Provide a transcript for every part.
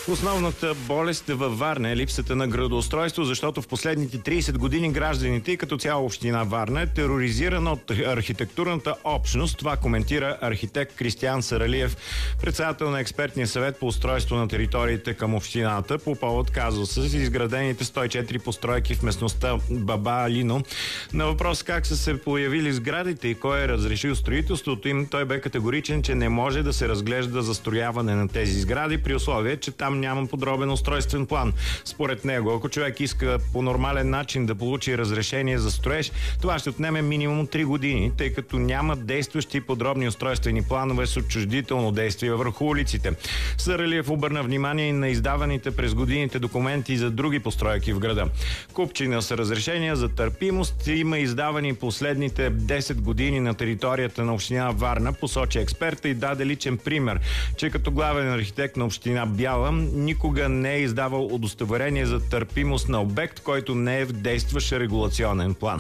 Основната болест във Варна е липсата на градоустройство, защото в последните 30 години гражданите и като цяло община Варна е тероризирана от архитектурната общност. Това коментира архитект Кристиян Саралиев, председател на експертния съвет по устройство на териториите към общината по повод казуса с изградените 104 постройки в местността Баба Алино. На въпрос как са се появили сградите и кой е разрешил строителството им, той бе категоричен, че не може да се разглежда застрояване на тези сгради при условие, че там няма подробен устройствен план. Според него, ако човек иска по нормален начин да получи разрешение за строеж, това ще отнеме минимум 3 години, тъй като няма действащи подробни устройствени планове с отчуждително действие върху улиците. Саралиев обърна внимание и на издаваните през годините документи за други постройки в града. Купчина с разрешения за търпимост има издавани последните 10 години на територията на община Варна, посочи експерта и даде личен пример, че като главен архитект на община Бяла никога не е издавал удостоверение за търпимост на обект, който не е в действащ регулационен план.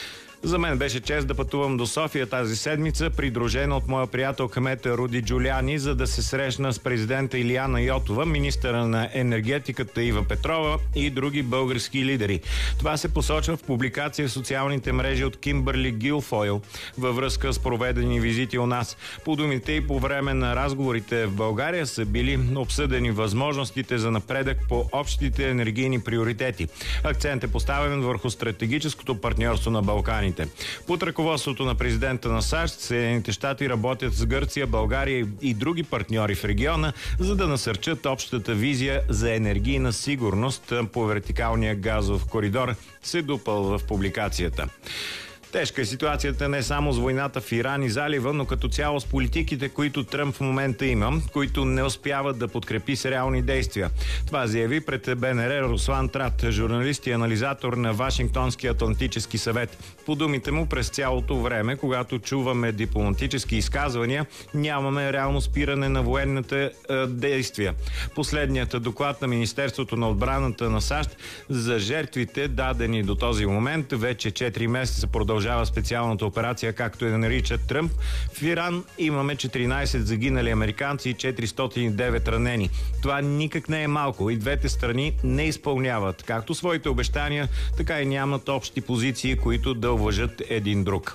За мен беше чест да пътувам до София тази седмица, придружена от моя приятел кмета Руди Джулиани, за да се срещна с президента Илияна Йотова, министъра на енергетиката Ива Петрова и други български лидери. Това се посочва в публикация в социалните мрежи от Кимбърли Гилфойл във връзка с проведени визити у нас. По думите и по време на разговорите в България са били обсъдени възможностите за напредък по общите енергийни приоритети. Акцент е поставен върху стратегическото партньорство на Балканите. Под ръководството на президента на САЩ, Съединените щати работят с Гърция, България и други партньори в региона, за да насърчат общата визия за енергийна сигурност по вертикалния газов коридор, се допълва в публикацията. Тежка е ситуацията не само с войната в Иран и залива, но като цяло с политиките, които Тръмп в момента има, които не успяват да подкрепи с реални действия. Това заяви пред БНР Руслан Трат, журналист и анализатор на Вашингтонския Атлантически съвет. По думите му, през цялото време, когато чуваме дипломатически изказвания, нямаме реално спиране на военните действия. Последният доклад на Министерството на отбраната на САЩ за жертвите, дадени до този момент, вече 4 месеца продължава специалната операция, както я нарича Тръмп. В Иран имаме 14 загинали американци и 409 ранени. Това никак не е малко и двете страни не изпълняват както своите обещания, така и нямат общи позиции, които да уважат един друг.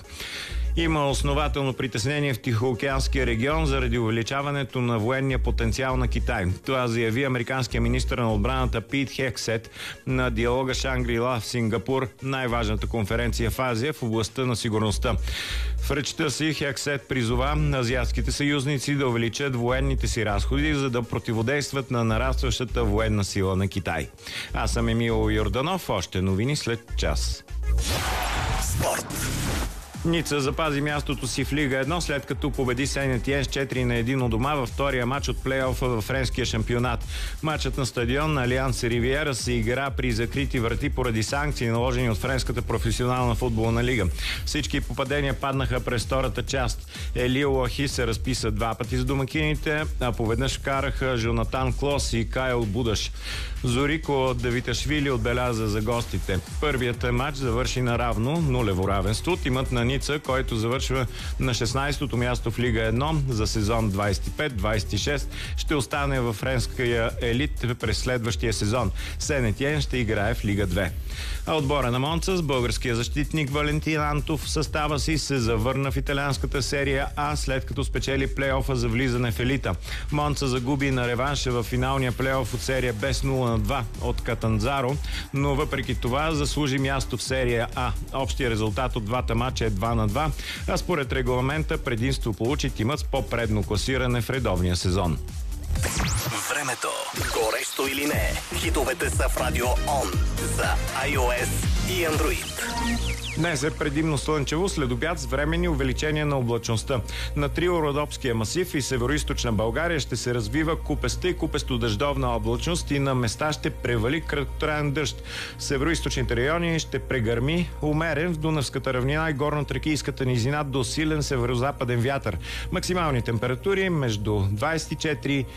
Има основателно притеснение в Тихоокеанския регион заради увеличаването на военния потенциал на Китай. Това заяви американския министър на отбраната Пит Хексет на диалога Шангри-Ла в Сингапур, най-важната конференция в Азия в областта на сигурността. В речта си Хексет призова азиатските съюзници да увеличат военните си разходи, за да противодействат на нарастващата военна сила на Китай. Аз съм Емил Йорданов, още новини след час. Спорт. Ница запази мястото си в Лига 1, след като победи Сен-Етиен с 4-1 у дома във втория матч от плейофа във френския шампионат. Матчът на стадион на Алианс Ривиера се игра при закрити врати поради санкции, наложени от Френската професионална футболна лига. Всички попадения паднаха през втората част. Елио Лахи се разписа 2 пъти с домакините, а поведнъж вкараха Жонатан Клос и Кайл Будаш. Зорико Давиташвили отбеляза за гостите. Първият матч завърши наравно, нулево равенство. Тимът на Ница, който завършва на 16-то място в Лига 1 за сезон 25-26, ще остане във френския елит през следващия сезон. Сен-Етиен ще играе в Лига 2. А отбора на Монца с българския защитник Валентин Антов в състава си се завърна в италианската серия А, след като спечели плейофа за влизане в елита. Монца загуби на реванша в финалния плейоф от серия без 0-2 от Катанзаро, но въпреки това заслужи място в серия А. Общия резултат от двата матча е 2-2, а според регламента предимство получи тимът с по-предно класиране в редовния сезон. Времето. Горещо или не? Хитовете са в Радио Он за iOS и Android. Днес е предимно слънчево, след обяд с временни увеличения на облачността. На Триородопския масив и североизточна България ще се развива купеста и купесто-дъждовна облачност и на места ще превали краткотраен дъжд. В североизточните райони ще прегърми умерен в Дунавската равнина и горно-тракийската низина до силен северозападен вятър. Максимални температури между 24